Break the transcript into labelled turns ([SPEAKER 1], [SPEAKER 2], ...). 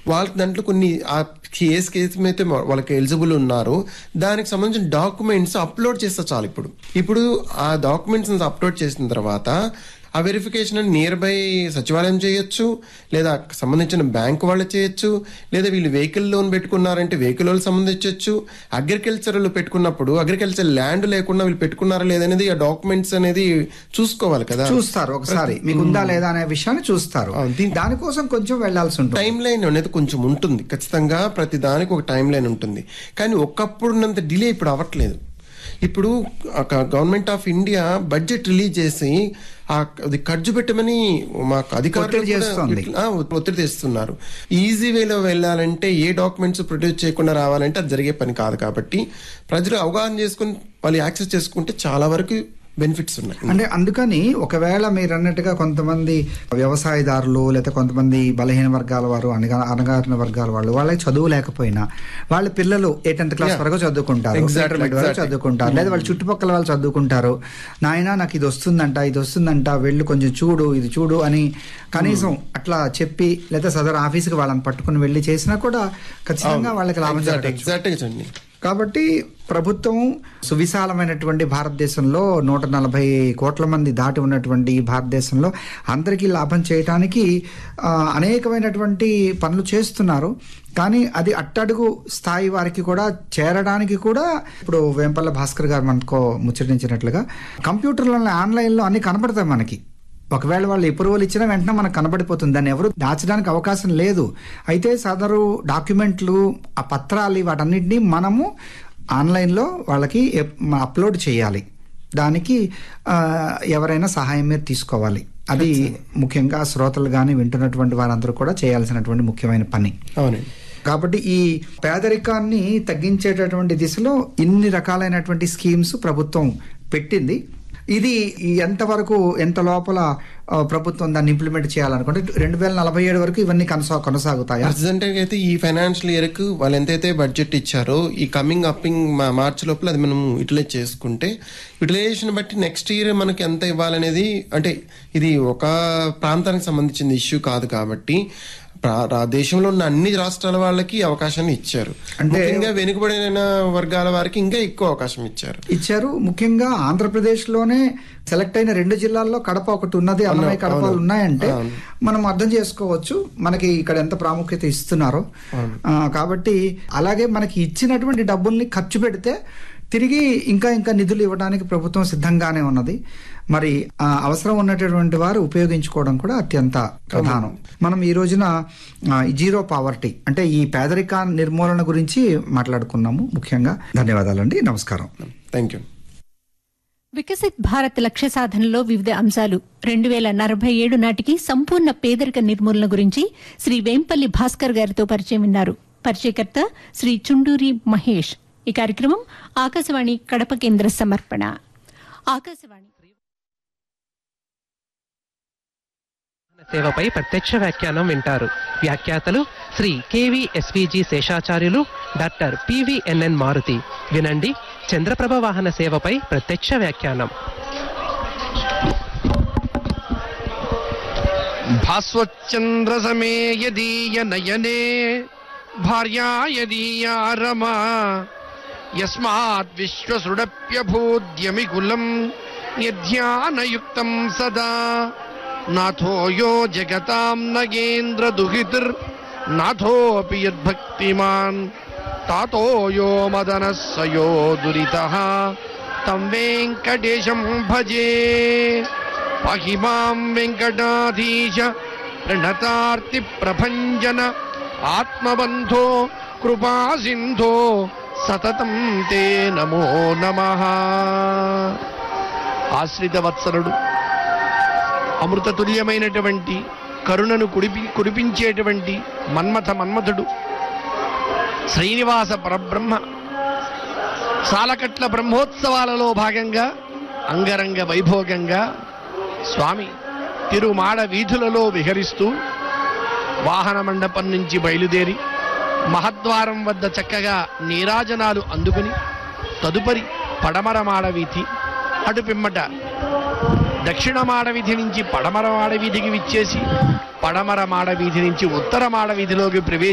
[SPEAKER 1] వాళ్ళకి దాంట్లో కొన్ని ఏ స్కీమ్ అయితే వాళ్ళకి ఎలిజిబుల్ ఉన్నారో దానికి సంబంధించిన డాక్యుమెంట్స్ అప్లోడ్ చేస్తే చాలు. ఇప్పుడు ఆ డాక్యుమెంట్స్ అప్లోడ్ చేసిన తర్వాత ఆ వెరిఫికేషన్ నియర్ బై సచివాలయం చేయొచ్చు, లేదా సంబంధించిన బ్యాంక్ వాళ్ళు చేయొచ్చు, లేదా వీళ్ళు వెహికల్ లోన్ పెట్టుకున్నారంటే వెహికల్ వాళ్ళు సంబంధించవచ్చు. అగ్రికల్చర్ పెట్టుకున్నప్పుడు అగ్రికల్చర్ ల్యాండ్ లేకుండా వీళ్ళు పెట్టుకున్నారా లేదనేది ఆ డాక్యుమెంట్స్ అనేది చూసుకోవాలి కదా,
[SPEAKER 2] చూస్తారు ఒకసారి మీకు ఉందా లేదా అనే విషయాన్ని చూస్తారు. దానికోసం కొంచెం వెళ్లాల్సి ఉంటుంది.
[SPEAKER 1] టైం లైన్ అనేది కొంచెం ఉంటుంది ఖచ్చితంగా, ప్రతి దానికి ఒక టైం లైన్ ఉంటుంది. కానీ ఒకప్పుడున్నంత డిలే ఇప్పుడు అవ్వట్లేదు. ఇప్పుడు government of India budget release చేసి అది ఖర్చు పెట్టమని మాకు అధికారులు ఒత్తిడి తెస్తున్నారు. ఈజీ వేలో వెళ్ళాలంటే ఏ డాక్యుమెంట్స్ ప్రొడ్యూస్ చేయకుండా రావాలంటే అది జరిగే పని కాదు. కాబట్టి ప్రజలు అవగాహన చేసుకుని వాళ్ళు యాక్సెస్ చేసుకుంటే చాలా వరకు బెనిఫిట్స్ ఉన్నాయి.
[SPEAKER 2] అంటే అందుకని ఒకవేళ మీరు అన్నట్టుగా కొంతమంది వ్యవసాయదారులు లేదా కొంతమంది బలహీన వర్గాల వారు అణగారిన వర్గాల వాళ్ళకి చదువు లేకపోయినా వాళ్ళ పిల్లలు 8th క్లాస్ వరకు చదువుకుంటారు, చదువుకుంటారు, లేదా వాళ్ళ చుట్టుపక్కల వాళ్ళు చదువుకుంటారు. నాయన నాకు ఇది వస్తుందంట వెళ్ళి కొంచెం చూడు, ఇది చూడు అని కనీసం అట్లా చెప్పి లేదా సదరు ఆఫీస్కి వాళ్ళని పట్టుకుని వెళ్ళి చేసినా కూడా ఖచ్చితంగా వాళ్ళకి లాభం జరగచ్చు. కాబట్టి ప్రభుత్వం సువిశాలమైనటువంటి భారతదేశంలో 140 కోట్ల మంది దాటి ఉన్నటువంటి భారతదేశంలో అందరికీ లాభం చేయటానికి అనేకమైనటువంటి పనులు చేస్తున్నారు. కానీ అది అట్టడుగు స్థాయి వారికి కూడా చేరడానికి కూడా ఇప్పుడు వేంపల్ల భాస్కర్ గారు మనకు ముచ్చటించినట్లుగా కంప్యూటర్లలో ఆన్లైన్లో అన్ని కనబడతాయి మనకి. ఒకవేళ వాళ్ళు అప్రూవల్ ఇచ్చినా వెంటనే మనకు కనబడిపోతుంది, దాన్ని ఎవరు దాచడానికి అవకాశం లేదు. అయితే సదరు డాక్యుమెంట్లు, ఆ పత్రాలు, వాటన్నిటినీ మనము ఆన్లైన్లో వాళ్ళకి అప్లోడ్ చేయాలి. దానికి ఎవరైనా సహాయం మీరు తీసుకోవాలి. అది ముఖ్యంగా శ్రోతలు కానీ వింటున్నటువంటి వారందరూ కూడా చేయాల్సినటువంటి ముఖ్యమైన పని. కాబట్టి ఈ పేదరికాన్ని తగ్గించేటటువంటి దిశలో ఇన్ని రకాలైనటువంటి స్కీమ్స్ ప్రభుత్వం పెట్టింది. ఇది ఎంతవరకు ఎంత లోపల ప్రభుత్వం దాన్ని ఇంప్లిమెంట్ చేయాలనుకుంటే 2047 వరకు ఇవన్నీ కొనసాగుతాయి.
[SPEAKER 1] ప్రెసిడెంట్ అయితే ఈ ఫైనాన్షియల్ ఇయర్ కు వాళ్ళు ఎంతైతే బడ్జెట్ ఇచ్చారో ఈ కమింగ్ మార్చ్ లోపల అది మనం యూటిలైజ్ చేసుకుంటే, యూటిలైజేషన్ బట్టి నెక్స్ట్ ఇయర్ మనకి ఎంత ఇవ్వాలనేది, అంటే ఇది ఒక ప్రాంతానికి సంబంధించిన ఇష్యూ కాదు కాబట్టి దేశంలో ఉన్న అన్ని రాష్ట్రాల వాళ్ళకి అవకాశాన్ని ఇచ్చారు. అంటే వెనుకబడిన వర్గాల వారికి ఇంకా ఎక్కువ అవకాశం ఇచ్చారు.
[SPEAKER 2] ముఖ్యంగా ఆంధ్రప్రదేశ్ లోనే సెలెక్ట్ అయిన 2 జిల్లాల్లో కడప ఒకటి ఉన్నది, అన్నమయ్య కడపలు ఉన్నాయంటే మనం అర్థం చేసుకోవచ్చు మనకి ఇక్కడ ఎంత ప్రాముఖ్యత ఇస్తున్నారో. కాబట్టి అలాగే మనకి ఇచ్చినటువంటి డబ్బుల్ని ఖర్చు పెడితే తిరిగి ఇంకా నిధులు ఇవ్వడానికి ప్రభుత్వం సిద్ధంగానే ఉన్నది. మరి అవసరం ఉన్నటువంటి వారు ఉపయోగించుకోవడం కూడా అత్యంత ప్రధానం. మనం ఈ రోజున జీరో పావర్టీ అంటే ఈ పేదరిక నిర్మూలన గురించి మాట్లాడుకున్నాము ముఖ్యంగా. ధన్యవాదాలండి, నమస్కారం.
[SPEAKER 1] Thank you.
[SPEAKER 3] వికసిత్ భారత్ లక్ష్య సాధనలో వివిధ అంశాలు 2047 నాటికి సంపూర్ణ పేదరిక నిర్మూలన గురించి శ్రీ వేంపల్లి భాస్కర్ గారితో పరిచయం విన్నారు. పరిచయకర్త శ్రీ చుండూరి మహేష్. ఈ కార్యక్రమం ఆకాశవాణి కడప కేంద్ర సమర్పణ. ఆకాశవాణి
[SPEAKER 4] సేవపై ప్రత్యక్ష వ్యాఖ్యానం వింటారు. వ్యాఖ్యాతలు Shri KVSVG Seshacharyulu, doctor PVNN Maruti. వినండి, చంద్రప్రభ వాహన సేవపై ప్రత్యక్ష వ్యాఖ్యానం.
[SPEAKER 5] భాస్వచ్చంద్ర సమే యదీయ నయనే భార్యా యదీయా రమా యస్మాత్ విశ్వసృడప్యభూద్యమికులం యధ్యానయుక్తం సదా నాథో యో జగతాం నగేంద్ర దుహితిర్ నాథోపి యద్భక్తిమాన్ తాతో యో మదనః సయో దురితః తం వెంకటేశం భజే. పాహి మాం వెంకటాధీశ ప్రణతార్తి ప్రభంజన ఆత్మబంధో కృపా సింధో సతతం తే నమో నమః. ఆశ్రిత వత్సలుడు, అమృతతుల్యమైనటువంటి కరుణను కురిపించేటువంటి మన్మథుడు శ్రీనివాస పరబ్రహ్మ సాలకట్ల బ్రహ్మోత్సవాలలో భాగంగా అంగరంగ వైభోగంగా స్వామి తిరుమాడ వీధులలో విహరిస్తూ వాహన మండపం నుంచి బయలుదేరి మహద్వారం వద్ద చక్కగా నీరాజనాలు అందుకుని తదుపరి పడమర మాడవీధి, అటు పిమ్మట దక్షిణ మాడవీధి నుంచి పడమర మాడవీధికి విచ్చేసి పడమర మాడవీధి నుంచి ఉత్తర మాడవీధిలోకి